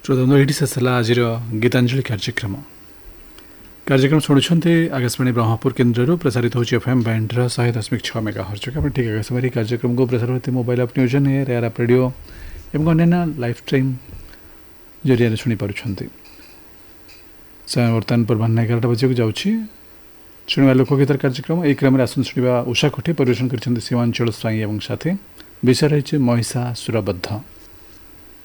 श्रोताबंधु ये शेष है आज गीतांजलि कार्यक्रम शुणुंट आकाशवाणी ब्रह्मपुर केन्द्र प्रसारित होची एफएम बैंड 100.6 मेगाहर्ट्ज ठीक है समय कार्यक्रम को प्रसार होते mobile app news air app radio एवं अन्य लाइव स्ट्रीम जरिए शुणिपार समय बर्तमान पूर्वाह्न 11 बजे जाऊँगी शुणा लोकगीतार कार्यक्रम यही क्रम आसन शुणा उषा कोठी परिवेशन कर सीमांचल स्वाई और साथी विषय रही महिषासुरबद्ध।